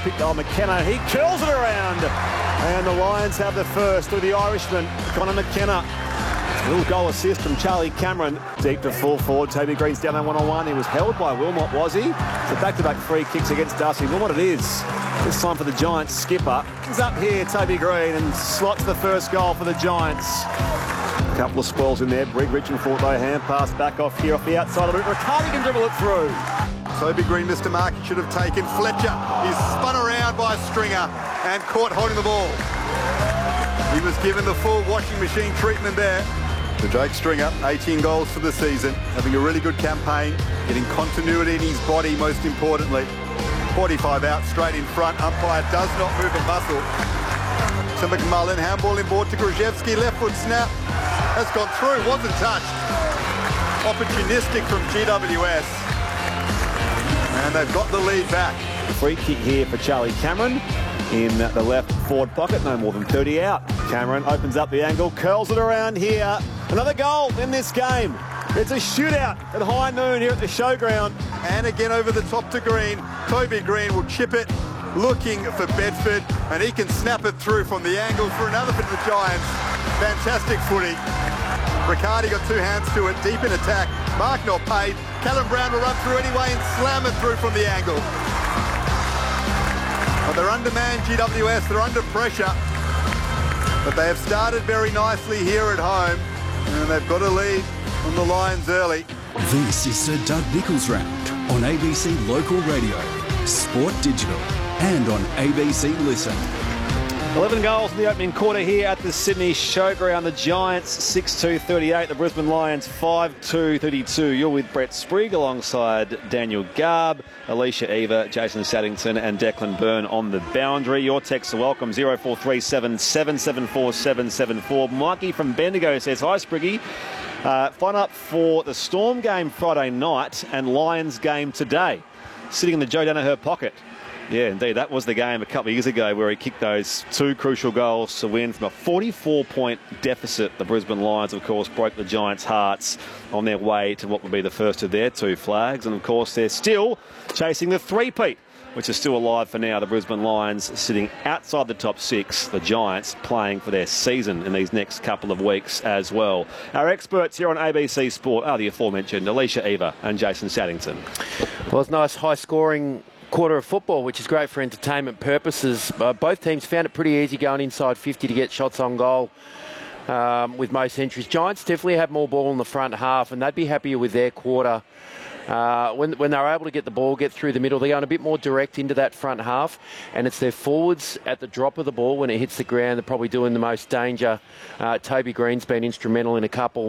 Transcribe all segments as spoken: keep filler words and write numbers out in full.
picked on McKenna. He curls it around. And the Lions have the first through the Irishman, Connor McKenna. Little goal assist from Charlie Cameron. Deep to full forward. Toby Green's down there one-on-one. He was held by Wilmot, was he? So back-to-back free kicks against Darcy. Wilmot it is. This time for the Giants skipper. He's up here, Toby Green, and slots the first goal for the Giants. A couple of spoils in there. Brig Richmond fought though. Hand pass back off here off the outside of it. Riccardi can dribble it through. Toby Green missed a mark. He should have taken Fletcher. He's spun around by Stringer and caught holding the ball. He was given the full washing machine treatment there. So Jake Stringer, eighteen goals for the season, having a really good campaign, getting continuity in his body most importantly. forty-five out, straight in front. Umpire does not move a muscle. To McMullen, handball inboard to Grzyzewski, left foot snap. Has gone through, wasn't touched. Opportunistic from G W S. And they've got the lead back. Free kick here for Charlie Cameron in the left forward pocket, no more than thirty out. Cameron opens up the angle, curls it around here. Another goal in this game. It's a shootout at high noon here at the showground. And again over the top to Green. Toby Green will chip it, looking for Bedford, and he can snap it through from the angle for another for the Giants. Fantastic footy. Riccardi got two hands to it, deep in attack. Mark not paid. Callum Brown will run through anyway and slam it through from the angle. Well, they're undermanned, G W S, they're under pressure. But they have started very nicely here at home, and they've got a lead on the Lions early. This is Sir Doug Nicholls Round on A B C Local Radio, Sport Digital, and on A B C Listen. eleven goals in the opening quarter here at the Sydney Showground. The Giants six two thirty-eight, the Brisbane Lions five two thirty-two. You're with Brett Sprigg alongside Daniel Garb, Alicia Eva, Jason Saddington and Declan Byrne on the boundary. Your texts are welcome, zero four three seven, seven seven four, seven seven four. Mikey from Bendigo says, hi Spriggy. Uh, fun up for the Storm game Friday night and Lions game today. Sitting in the Joe Danaher pocket. Yeah, indeed. That was the game a couple of years ago where he kicked those two crucial goals to win from a forty-four point deficit. The Brisbane Lions, of course, broke the Giants' hearts on their way to what would be the first of their two flags. And, of course, they're still chasing the three-peat, which is still alive for now. The Brisbane Lions sitting outside the top six. The Giants playing for their season in these next couple of weeks as well. Our experts here on A B C Sport are the aforementioned Alicia Eva and Jason Saddington. Well, it's nice high-scoring quarter of football, which is great for entertainment purposes. Uh, both teams found it pretty easy going inside fifty to get shots on goal um, with most entries. Giants definitely had more ball in the front half, and they'd be happier with their quarter. Uh, when, when they were able to get the ball, get through the middle, they're going a bit more direct into that front half, and it's their forwards at the drop of the ball when it hits the ground. They're probably doing the most danger. Uh, Toby Green's been instrumental in a couple.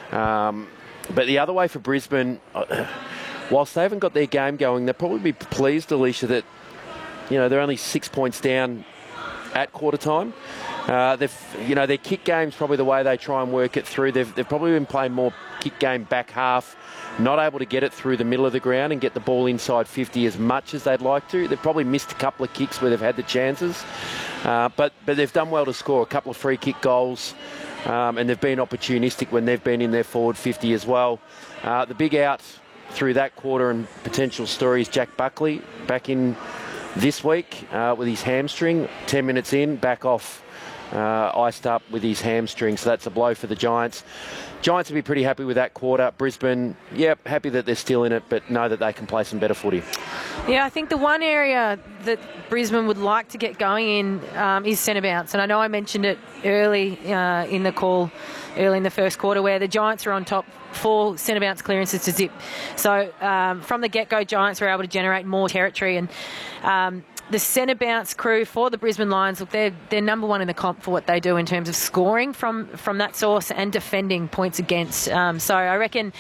Um, but the other way for Brisbane... Uh, Whilst they haven't got their game going, they'll probably be pleased, Alicia, that you know they're only six points down at quarter time. Uh, they've, you know, their kick game's probably the way they try and work it through. They've, they've probably been playing more kick game back half, not able to get it through the middle of the ground and get the ball inside fifty as much as they'd like to. They've probably missed a couple of kicks where they've had the chances, uh, but but they've done well to score a couple of free kick goals, um, and they've been opportunistic when they've been in their forward fifty as well. Uh, the big out through that quarter and potential stories, Jack Buckley back in this week uh, with his hamstring. Ten minutes in, back off, uh, iced up with his hamstring. So that's a blow for the Giants. Giants will be pretty happy with that quarter. Brisbane, yep, happy that they're still in it, but know that they can play some better footy. Yeah, I think the one area that Brisbane would like to get going in um, is centre bounce. And I know I mentioned it early uh, in the call, early in the first quarter, where the Giants are on top, four centre bounce clearances to zip. So um, from the get-go, Giants were able to generate more territory. And um, the centre bounce crew for the Brisbane Lions, look, they're, they're number one in the comp for what they do in terms of scoring from, from that source and defending points against. Um, so I reckon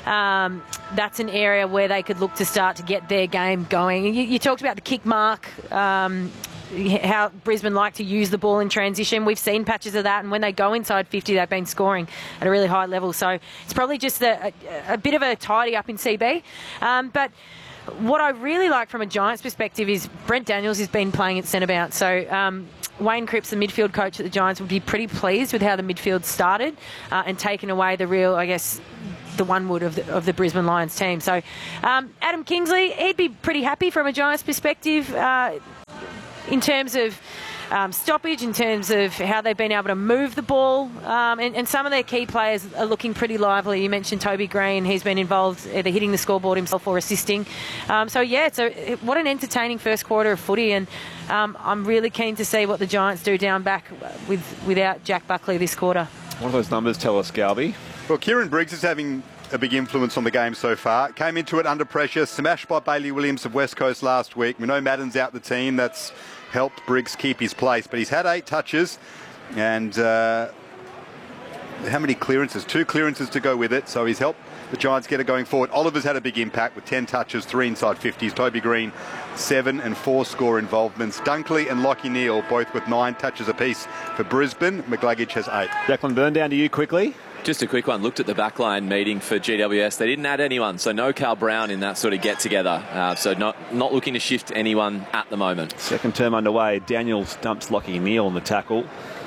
um, that's an area where they could look to start to get their game going. You, you talked about the kick mark, um, how Brisbane like to use the ball in transition. We've seen patches of that, and when they go inside fifty, they've been scoring at a really high level. So it's probably just a, a, a bit of a tidy up in C B. Um, but what I really like from a Giants perspective is Brent Daniels has been playing at centre bounce. So um, Wayne Cripps, the midfield coach at the Giants, would be pretty pleased with how the midfield started uh, and taken away the real, I guess, the one wood of the, of the Brisbane Lions team. So um, Adam Kingsley, he'd be pretty happy from a Giants perspective. Uh, in terms of um, stoppage, in terms of how they've been able to move the ball, um, and, and some of their key players are looking pretty lively. You mentioned Toby Green. He's been involved either hitting the scoreboard himself or assisting. Um, so, yeah, it's a, it, what an entertaining first quarter of footy, and um, I'm really keen to see what the Giants do down back with without Jack Buckley this quarter. What do those numbers tell us, Galby? Well, Kieran Briggs is having a big influence on the game so far. Came into it under pressure, smashed by Bailey Williams of West Coast last week. We know Madden's out the team. That's helped Briggs keep his place. But he's had eight touches and uh, how many clearances? Two clearances to go with it. So he's helped the Giants get it going forward. Oliver's had a big impact with ten touches, three inside fifties. Toby Green, seven and four score involvements. Dunkley and Lachie Neale both with nine touches apiece for Brisbane. McGluggage has eight. Declan Byrne, down to you quickly. Just a quick one. Looked at the backline meeting for G W S. They didn't add anyone, so no Cal Brown in that sort of get-together. Uh, so not not looking to shift anyone at the moment. Second term underway. Daniels dumps Lachie Neale on the tackle.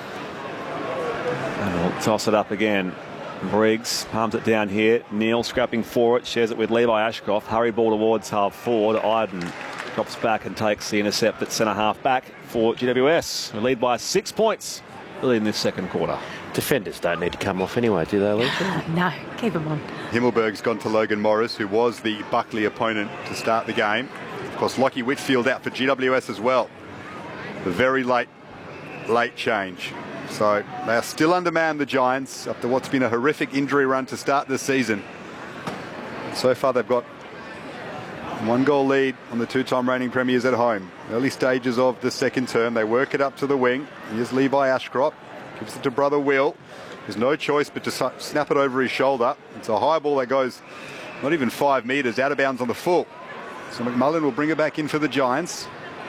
And we'll toss it up again. Briggs palms it down here. Neale scrapping for it. Shares it with Levi Ashcroft. Hurry ball towards half forward. Iden drops back and takes the intercept at centre-half back for G W S. We lead by six points early in this second quarter. Defenders don't need to come off anyway, do they, Alicia? No, keep them on. Himmelberg's gone to Logan Morris, who was the Buckley opponent to start the game. Of course, Lockie Whitfield out for G W S as well. The very late, late change. So they are still undermanned, the Giants, after what's been a horrific injury run to start this season. So far, they've got one goal lead on the two-time reigning premiers at home. Early stages of the second term, they work it up to the wing. Here's Levi Ashcroft. Gives it to brother Will. There's no choice but to snap it over his shoulder. It's a high ball that goes not even five metres, out of bounds on the full. So McMullen will bring it back in for the Giants.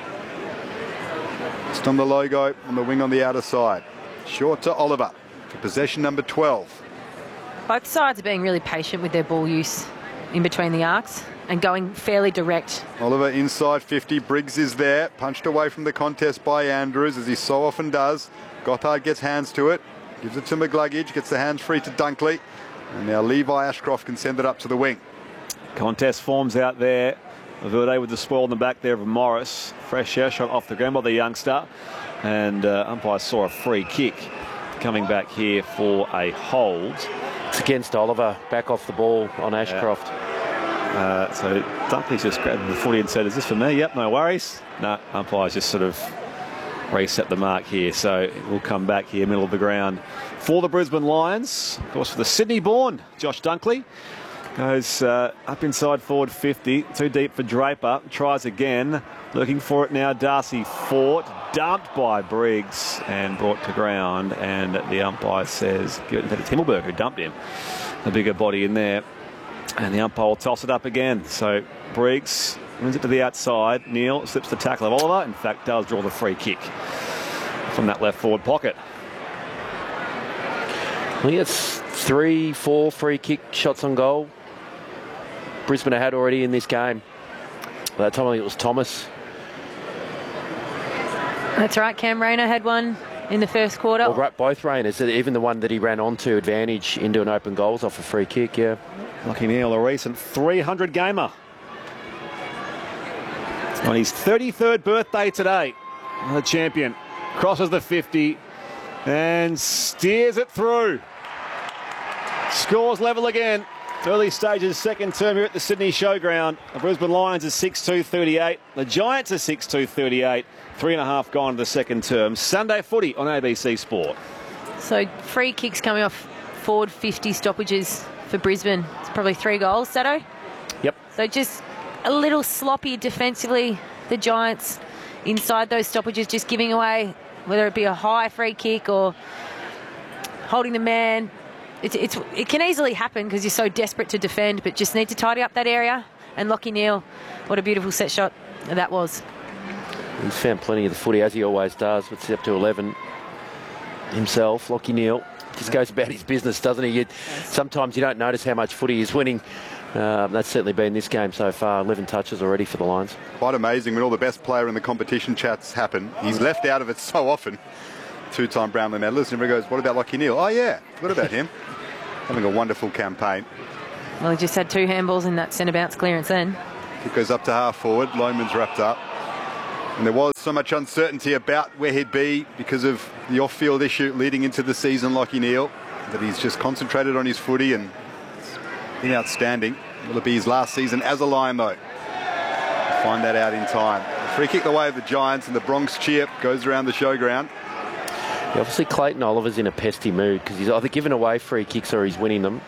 Just on the logo on the wing on the outer side. Short to Oliver for possession number twelve. Both sides are being really patient with their ball use in between the arcs and going fairly direct. Oliver inside fifty. Briggs is there. Punched away from the contest by Andrews, as he so often does. Gothard gets hands to it. Gives it to McGluggage. Gets the hands free to Dunkley. And now Levi Ashcroft can send it up to the wing. Contest forms out there. Verde with the spoil in the back there of Morris. Fresh air shot off the ground by the youngster. And uh, umpire saw a free kick coming back here for a hold. It's against Oliver. Back off the ball on Ashcroft. Yeah. Uh, so Dunkley's just grabbed the footy and said, "Is this for me?" Yep, no worries. No, umpire's just sort of reset the mark here. So we'll come back here, middle of the ground for the Brisbane Lions. Of course, for the Sydney-born Josh Dunkley. Goes uh, up inside forward fifty. Too deep for Draper. Tries again. Looking for it now. Darcy Fort. Dumped by Briggs and brought to ground. And the umpire says, give it to Himmelberg, who dumped him. A bigger body in there. And the umpire will toss it up again. So Briggs wins it to the outside. Neale slips the tackle of Oliver. In fact, does draw the free kick from that left forward pocket. I think it's three, four free kick shots on goal Brisbane had already in this game. By that time, I think it was Thomas. That's right. Cam Rayner had one in the first quarter. Well, right, both Rayners, even the one that he ran onto advantage into an open goals off a free kick, yeah. Lachie Neale, a recent three hundred gamer. On his thirty-third birthday today, the champion crosses the fifty and steers it through. Scores level again. Early stages, second term here at the Sydney Showground. The Brisbane Lions are six two thirty-eight. The Giants are six two thirty-eight. Three and a half gone to the second term. Sunday footy on A B C Sport. So free kicks coming off forward fifty stoppages for Brisbane. It's probably three goals, Sato? Yep. So just a little sloppy defensively, the Giants inside those stoppages, just giving away, whether it be a high free kick or holding the man. It's, it's, it can easily happen because you're so desperate to defend, but just need to tidy up that area. And Lachie Neale, what a beautiful set shot that was. He's found plenty of the footy, as he always does, with up to eleven himself. Lachie Neale just goes about his business, doesn't he? You, sometimes you don't notice how much footy he's winning. Um, that's certainly been this game so far. eleven touches already for the Lions. Quite amazing when all the best player in the competition chats happen. He's left out of it so often. Two-time Brownlow medalist. And everybody goes, what about Lachie Neale? Oh, yeah. What about him? Having a wonderful campaign. Well, he just had two handballs in that centre bounce clearance then. Kick goes up to half forward. Loman's wrapped up. And there was so much uncertainty about where he'd be because of the off-field issue leading into the season, Lachie Neale, that he's just concentrated on his footy and it's been outstanding. Will it be his last season as a Lion, though? We'll find that out in time. The free kick the way of the Giants, and the Bronx cheer goes around the showground. Yeah, obviously, Clayton Oliver's in a pesty mood because he's either giving away free kicks or he's winning them.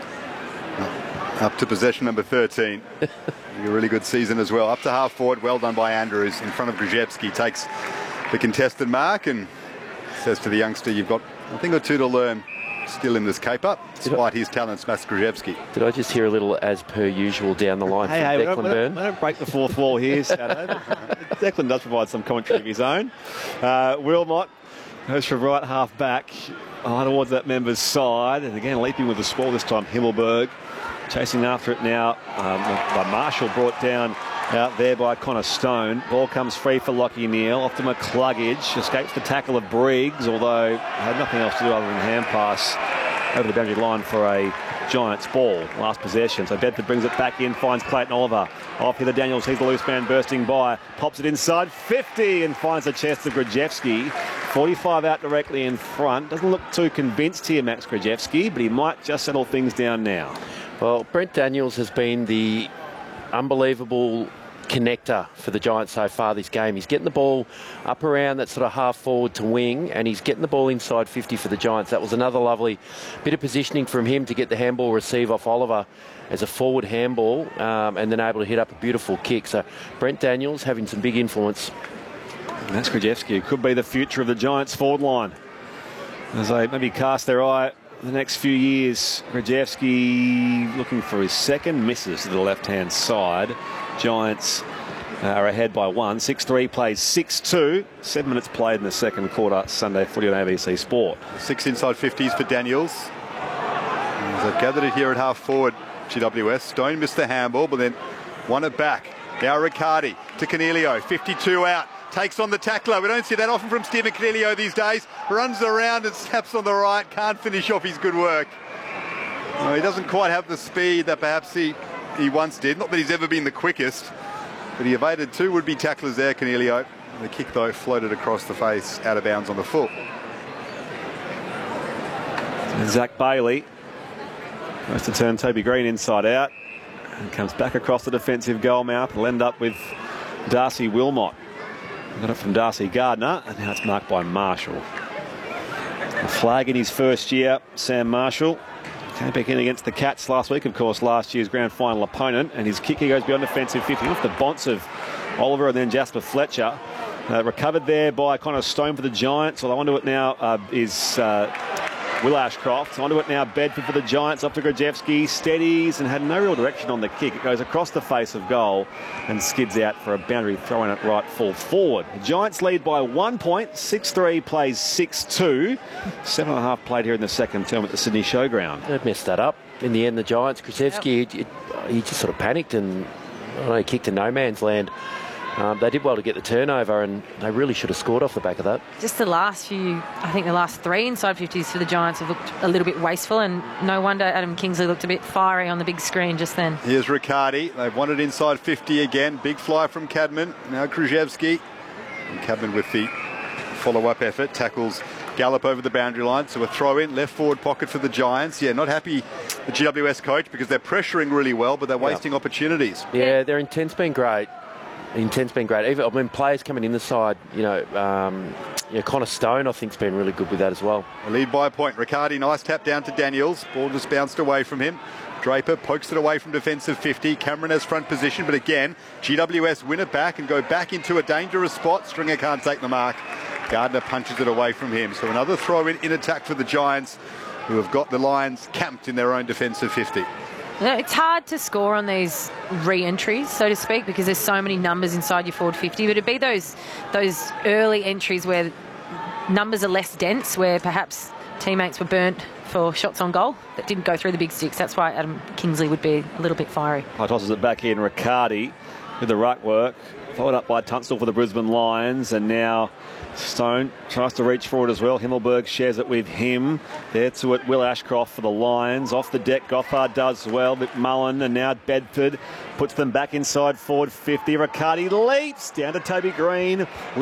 Up to possession number thirteen. A really good season as well. Up to half forward. Well done by Andrews in front of Grzyzewski. Takes the contested mark and says to the youngster, you've got a thing or two to learn still in this caper, despite his talents, Max Grzyzewski. Did I just hear a little as per usual down the line hey, from hey, Declan we don't, we, Byrne? don't, we don't break the fourth wall here, Sato. Declan does provide some commentary of his own. Uh, Wilmot goes from right half back oh, towards that member's side, and again leaping with the spoil this time, Himmelberg. Chasing after it now um, by Marshall, brought down out there by Connor Stone. Ball comes free for Lachie Neale. Off to McCluggage. Escapes the tackle of Briggs, although had nothing else to do other than hand pass over the boundary line for a Giants ball. Last possession. So Bedford brings it back in, finds Clayton Oliver. Off here, the Daniels. He's the loose man bursting by. Pops it inside fifty and finds the chest of Grzyzewski. forty-five out directly in front. Doesn't look too convinced here, Max Grzyzewski, but he might just settle things down now. Well, Brent Daniels has been the unbelievable connector for the Giants so far this game. He's getting the ball up around that sort of half forward to wing, and he's getting the ball inside fifty for the Giants. That was another lovely bit of positioning from him to get the handball receive off Oliver as a forward handball, um, and then able to hit up a beautiful kick. So Brent Daniels having some big influence. Max Grzyzewski could be the future of the Giants forward line as they maybe cast their eye the next few years. Grzyzewski looking for his second, misses to the left-hand side. Giants are ahead by one. six three plays six two. Seven minutes played in the second quarter. Sunday footy on A B C Sport. Six inside fifties for Daniels. As they've gathered it here at half forward, G W S. Stone missed the handball, but then won it back. Now Riccardi to Coniglio. fifty-two out. Takes on the tackler. We don't see that often from Stephen Coniglio these days. Runs around and snaps on the right. Can't finish off his good work. No, he doesn't quite have the speed that perhaps he, he once did. Not that he's ever been the quickest, but he evaded two would-be tacklers there, Coniglio. The kick, though, floated across the face, out of bounds on the foot. Zach Bailey goes to turn Toby Green inside out and comes back across the defensive goal mouth. Will end up with Darcy Wilmot. Got it from Darcy Gardner, and now it's marked by Marshall. A flag in his first year, Sam Marshall. Came back in against the Cats last week, of course, last year's grand final opponent, and his kick here goes beyond defensive fifty. Off the bonce of Oliver and then Jasper Fletcher. Uh, recovered there by Connor Stone for the Giants. Well, I wonder what now uh, is uh, Will Ashcroft. Onto it now, Bedford for the Giants. Up to Grzyzewski, steadies and had no real direction on the kick. It goes across the face of goal and skids out for a boundary, throwing it right full forward. The Giants lead by one point. six three plays six two. Seven and a half played here in the second term at the Sydney Showground. They've messed that up. In the end, the Giants, Grzyzewski, yep. he, he just sort of panicked and I don't know, he kicked to no man's land. Um, they did well to get the turnover, and they really should have scored off the back of that. Just the last few, I think the last three inside fifties for the Giants have looked a little bit wasteful, and no wonder Adam Kingsley looked a bit fiery on the big screen just then. Here's Riccardi. They've won it inside fifty again. Big fly from Cadman. Now Grzyzewski. And Cadman with the follow-up effort. Tackles Gallop over the boundary line. So a throw in, left forward pocket for the Giants. Yeah, not happy, the G W S coach, because they're pressuring really well, but they're wasting yep. opportunities. Yeah, their intent's been great. Intent's been great. Even when players coming in the side, you know, um, you know, Connor Stone, I think, has been really good with that as well. A lead by a point. Riccardi, nice tap down to Daniels. Ball just bounced away from him. Draper pokes it away from defensive fifty. Cameron has front position, but again, G W S win it back and go back into a dangerous spot. Stringer can't take the mark. Gardner punches it away from him. So another throw in in attack for the Giants, who have got the Lions camped in their own defensive fifty. It's hard to score on these re-entries, so to speak, because there's so many numbers inside your forward fifty. But it'd be those those early entries where numbers are less dense, where perhaps teammates were burnt for shots on goal that didn't go through the big sticks. That's why Adam Kingsley would be a little bit fiery. I tosses it back in. Riccardi with the ruck work. Followed up by Tunstall for the Brisbane Lions, and now Stone tries to reach forward as well. Himmelberg shares it with him. There to it, Will Ashcroft for the Lions. Off the deck, Gothard does well. McMullen, and now Bedford puts them back inside forward fifty. Riccardi leaps down to Toby Green.